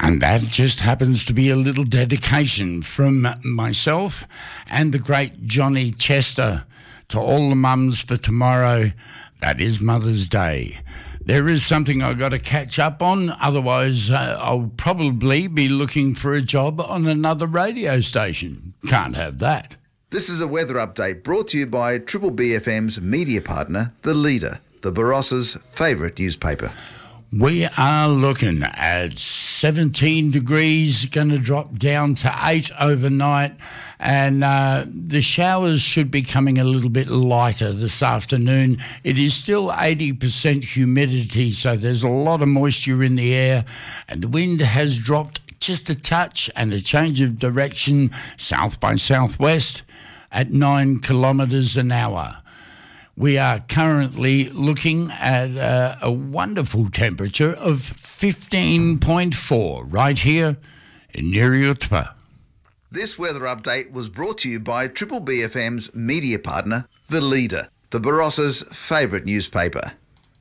And that just happens to be a little dedication from myself and the great Johnny Chester to all the mums for tomorrow. That is Mother's Day. There is something I've got to catch up on, otherwise I'll probably be looking for a job on another radio station. Can't have that. This is a weather update brought to you by Triple BFM's media partner, The Leader, the Barossa's favourite newspaper. We are looking at 17 degrees, going to drop down to 8 overnight, and the showers should be coming a little bit lighter this afternoon. It is still 80% humidity, so there's a lot of moisture in the air, and the wind has dropped just a touch and a change of direction south by southwest at 9 kilometres an hour. We are currently looking at a wonderful temperature of 15.4 right here in Niriyutpa. This weather update was brought to you by Triple BFM's media partner, The Leader, the Barossa's favourite newspaper.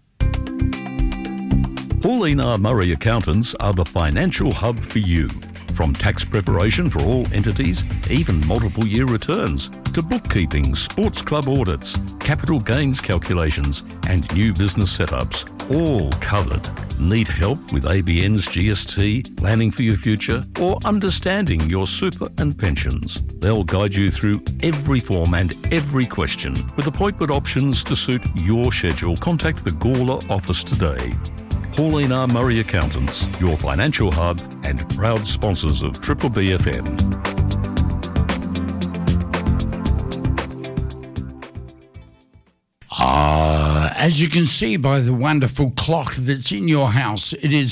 Pauline R. Murray Accountants are the financial hub for you. From tax preparation for all entities, even multiple year returns, to bookkeeping, sports club audits, capital gains calculations and new business setups, all covered. Need help with ABN's GST, planning for your future, or understanding your super and pensions? They'll guide you through every form and every question with appointment options to suit your schedule. Contact the Gawler office today. Pauline R. Murray Accountants, your financial hub and proud sponsors of Triple BFM. As you can see by the wonderful clock that's in your house, it is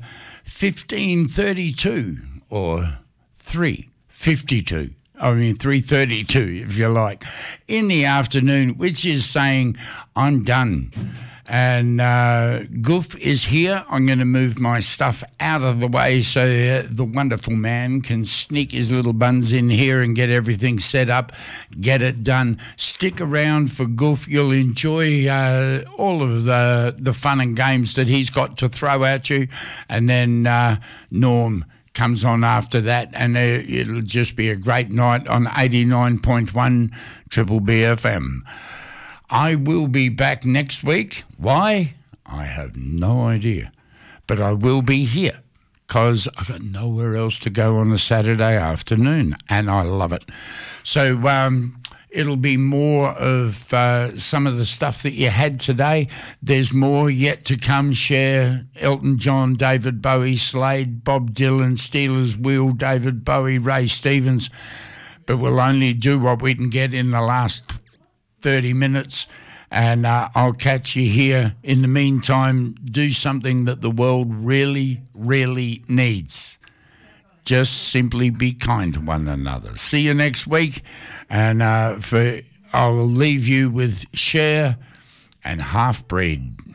15:32 or 3:52. 3:32 if you like, in the afternoon, which is saying I'm done. And Goof is here. I'm going to move my stuff out of the way so the wonderful man can sneak his little buns in here and get everything set up, get it done. Stick around for Goof. You'll enjoy all of the fun and games that he's got to throw at you. And then Norm comes on after that, and it'll just be a great night on 89.1 Triple BFM. I will be back next week. Why? I have no idea. But I will be here because I've got nowhere else to go on a Saturday afternoon, and I love it. So it'll be more of some of the stuff that you had today. There's more yet to come. Cher, Elton John, David Bowie, Slade, Bob Dylan, Steelers Wheel, David Bowie, Ray Stevens. But we'll only do what we can get in the last 30 minutes, and I'll catch you here. In the meantime, do something that the world really, really needs. Just simply be kind to one another. See you next week, and I'll leave you with Cher and Half Breed.